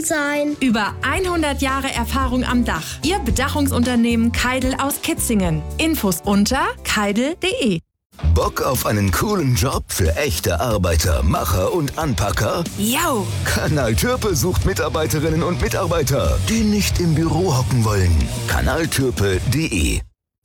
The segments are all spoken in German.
gesund sein. Über 100 Jahre Erfahrung am Dach. Ihr Bedachungsunternehmen Keidel aus Kitzingen. Infos unter keidel.de. Bock auf einen coolen Job für echte Arbeiter, Macher und Anpacker? Yo! Kanal Türpe sucht Mitarbeiterinnen und Mitarbeiter, die nicht im Büro hocken wollen. kanaltürpe.de.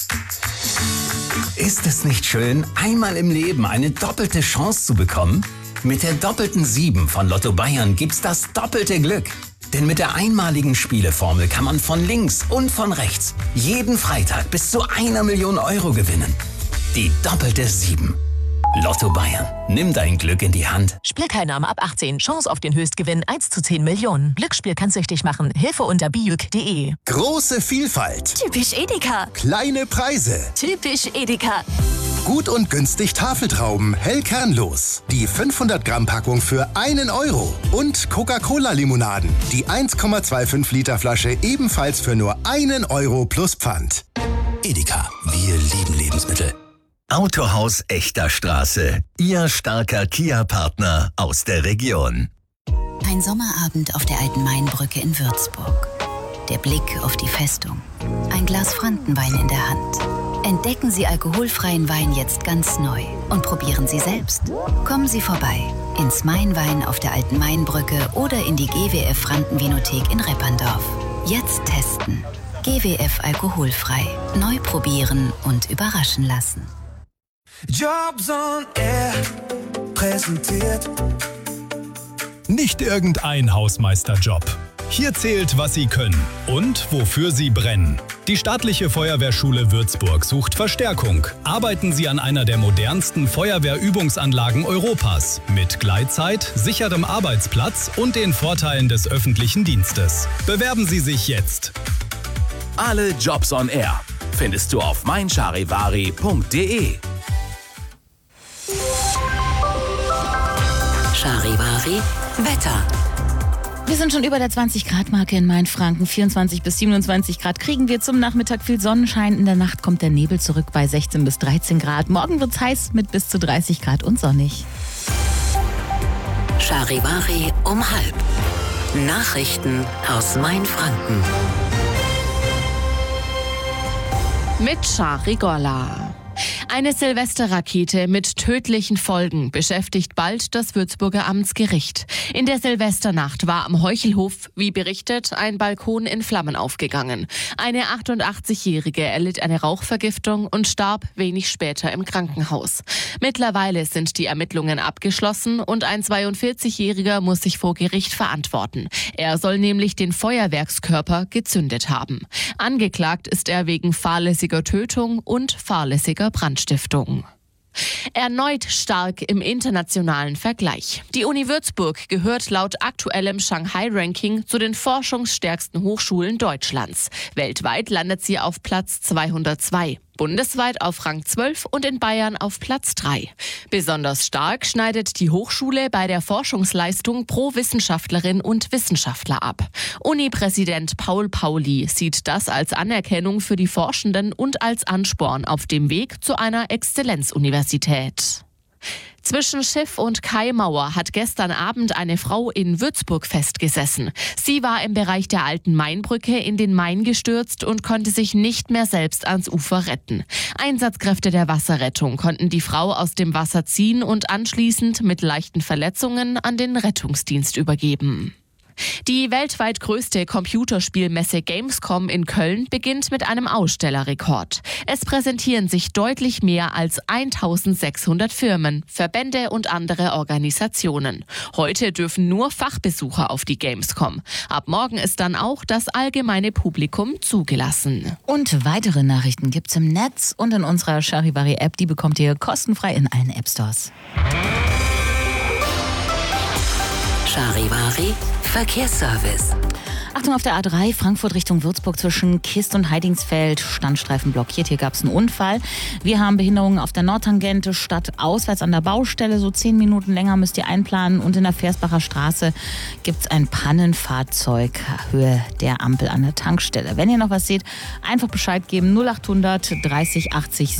Ist es nicht schön, einmal im Leben eine doppelte Chance zu bekommen? Mit der doppelten 7 von Lotto Bayern gibt's das doppelte Glück. Denn mit der einmaligen Spieleformel kann man von links und von rechts jeden Freitag bis zu 1 Million Euro gewinnen. Die doppelte 7. Lotto Bayern. Nimm dein Glück in die Hand. Spielteilnahme ab 18. Chance auf den Höchstgewinn 1 zu 10 Millionen. Glücksspiel kann süchtig machen. Hilfe unter bijuk.de. Große Vielfalt. Typisch Edeka. Kleine Preise. Typisch Edeka. Gut und günstig Tafeltrauben, hell kernlos. Die 500-Gramm-Packung für 1 Euro. Und Coca-Cola-Limonaden. Die 1,25 Liter Flasche ebenfalls für nur 1 Euro plus Pfand. Edeka. Wir lieben Lebensmittel. Autohaus Echter Straße. Ihr starker Kia-Partner aus der Region. Ein Sommerabend auf der alten Mainbrücke in Würzburg. Der Blick auf die Festung. Ein Glas Frankenwein in der Hand. Entdecken Sie alkoholfreien Wein jetzt ganz neu und probieren Sie selbst. Kommen Sie vorbei ins Mainwein auf der alten Mainbrücke oder in die GWF Frankenvinothek in Repperndorf. Jetzt testen. GWF alkoholfrei. Neu probieren und überraschen lassen. Jobs on Air präsentiert. Nicht irgendein Hausmeisterjob. Hier zählt, was Sie können und wofür Sie brennen. Die staatliche Feuerwehrschule Würzburg sucht Verstärkung. Arbeiten Sie an einer der modernsten Feuerwehrübungsanlagen Europas mit Gleitzeit, sicherem Arbeitsplatz und den Vorteilen des öffentlichen Dienstes. Bewerben Sie sich jetzt. Alle Jobs on Air findest du auf meincharivari.de. Charivari Wetter. Wir sind schon über der 20-Grad-Marke in Mainfranken. 24 bis 27 Grad kriegen wir zum Nachmittag viel Sonnenschein. In der Nacht kommt der Nebel zurück bei 16 bis 13 Grad. Morgen wird's heiß mit bis zu 30 Grad und sonnig. Charivari um 12:30. Nachrichten aus Mainfranken. Mit Shari Gorla. Eine Silvesterrakete mit tödlichen Folgen beschäftigt bald das Würzburger Amtsgericht. In der Silvesternacht war am Heuchelhof, wie berichtet, ein Balkon in Flammen aufgegangen. Eine 88-Jährige erlitt eine Rauchvergiftung und starb wenig später im Krankenhaus. Mittlerweile sind die Ermittlungen abgeschlossen und ein 42-Jähriger muss sich vor Gericht verantworten. Er soll nämlich den Feuerwerkskörper gezündet haben. Angeklagt ist er wegen fahrlässiger Tötung und fahrlässiger Brandstiftung. Erneut stark im internationalen Vergleich. Die Uni Würzburg gehört laut aktuellem Shanghai-Ranking zu den forschungsstärksten Hochschulen Deutschlands. Weltweit landet sie auf Platz 202. Bundesweit auf Rang 12 und in Bayern auf Platz 3. Besonders stark schneidet die Hochschule bei der Forschungsleistung pro Wissenschaftlerin und Wissenschaftler ab. Uni-Präsident Paul Pauli sieht das als Anerkennung für die Forschenden und als Ansporn auf dem Weg zu einer Exzellenzuniversität. Zwischen Schiff und Kaimauer hat gestern Abend eine Frau in Würzburg festgesessen. Sie war im Bereich der alten Mainbrücke in den Main gestürzt und konnte sich nicht mehr selbst ans Ufer retten. Einsatzkräfte der Wasserrettung konnten die Frau aus dem Wasser ziehen und anschließend mit leichten Verletzungen an den Rettungsdienst übergeben. Die weltweit größte Computerspielmesse Gamescom in Köln beginnt mit einem Ausstellerrekord. Es präsentieren sich deutlich mehr als 1600 Firmen, Verbände und andere Organisationen. Heute dürfen nur Fachbesucher auf die Gamescom. Ab morgen ist dann auch das allgemeine Publikum zugelassen. Und weitere Nachrichten gibt's im Netz und in unserer Charivari-App. Die bekommt ihr kostenfrei in allen App-Stores. Charivari Verkehrsservice. Achtung auf der A3 Frankfurt Richtung Würzburg zwischen Kist und Heidingsfeld. Standstreifen blockiert. Hier gab es einen Unfall. Wir haben Behinderungen auf der Nordtangente stadtauswärts an der Baustelle. So 10 Minuten länger müsst ihr einplanen. Und in der Versbacher Straße gibt es ein Pannenfahrzeug Höhe der Ampel an der Tankstelle. Wenn ihr noch was seht, einfach Bescheid geben. 0800 30 80